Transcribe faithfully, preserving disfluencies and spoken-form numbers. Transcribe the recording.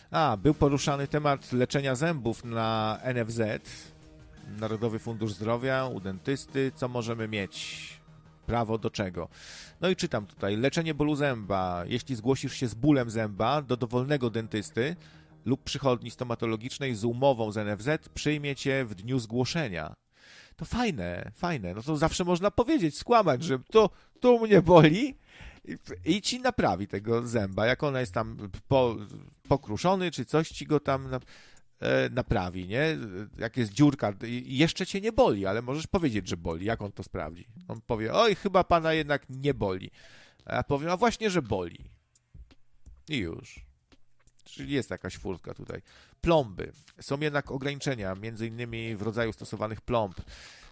A, był poruszany temat leczenia zębów na N F Z, Narodowy Fundusz Zdrowia, u dentysty. Co możemy mieć? Prawo do czego? No i czytam tutaj. Leczenie bólu zęba. Jeśli zgłosisz się z bólem zęba do dowolnego dentysty lub przychodni stomatologicznej z umową z N F Z, przyjmie cię w dniu zgłoszenia. To fajne, fajne. No to zawsze można powiedzieć, skłamać, że to tu mnie boli i ci naprawi tego zęba. Jak ona jest tam po, pokruszony, czy coś ci go tam na, e, naprawi, nie? Jak jest dziurka i jeszcze cię nie boli, ale możesz powiedzieć, że boli. Jak on to sprawdzi? On powie, oj, chyba pana jednak nie boli. A ja powiem, a właśnie, że boli. I już. Czyli jest jakaś furtka tutaj. Plomby. Są jednak ograniczenia, między innymi w rodzaju stosowanych plomb.